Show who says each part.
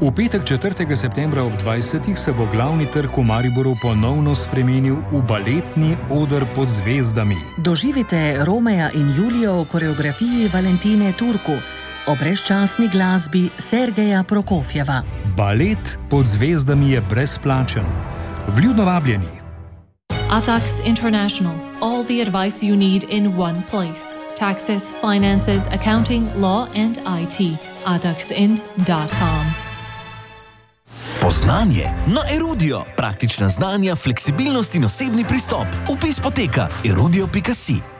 Speaker 1: V petek 4. septembra ob 20. se bo glavni trg v Mariboru ponovno spremenil v baletni oder pod zvezdami.
Speaker 2: Doživite Romeja in Julijo v koreografiji Valentine Turku, o brezčasni glasbi Sergeja Prokofjeva.
Speaker 1: Balet pod zvezdami je brezplačen. Vljudno vabljeni.
Speaker 3: Atax International. All the advice you need in one place. Taxes, finances, accounting, law and IT. ataxind.com.
Speaker 4: Poznanje na Erudio. Praktična znanja, fleksibilnost in osebni pristop. Vpis poteka erudio.si.